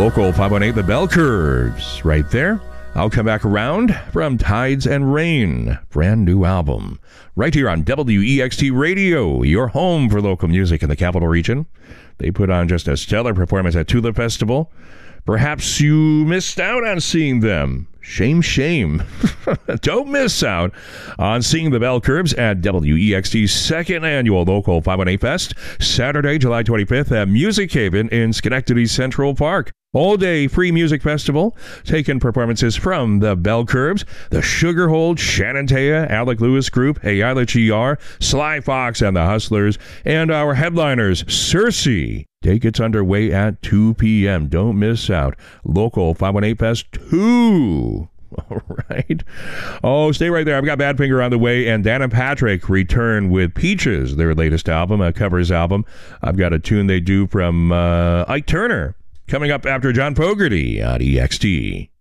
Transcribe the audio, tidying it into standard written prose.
Local 518, the Bell Curves, right there. I'll come back around from Tides and Rain, brand new album, right here on WEXT Radio, your home for local music in the Capital Region. They put on just a stellar performance at Tulip Festival. Perhaps you missed out on seeing them. Shame. Don't miss out on seeing the Bell Curves at WEXT's second annual Local 518 Fest, Saturday, July 25th at Music Haven in Schenectady Central Park. All-day free music festival, taking performances from the Bell Curves, the Sugarhold, Shannon Taya, Alec Lewis Group, Hey Islet GR, Sly Fox and the Hustlers, and our headliners, Circe. Day gets underway at 2 p.m. Don't miss out. Local 518 Fest 2. All right. Oh, stay right there. I've got Badfinger on the way, and Dan and Patrick return with Peaches, their latest album, a covers album. I've got a tune they do from Ike Turner coming up after John Fogerty on EXT.